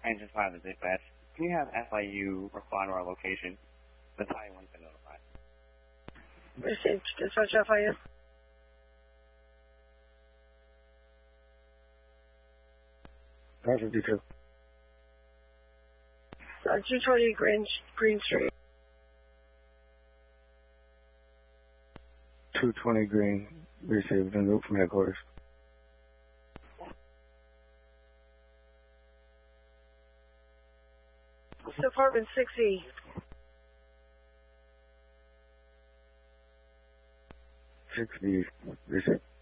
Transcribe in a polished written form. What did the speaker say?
Engine 5 is dispatch. Can you have FIU respond to our location? That's how you want to notify. Received. Dispatch FIU. Car 52. 220 Green Street. 220 Green, received en route from headquarters. Department 6E. 6E, received.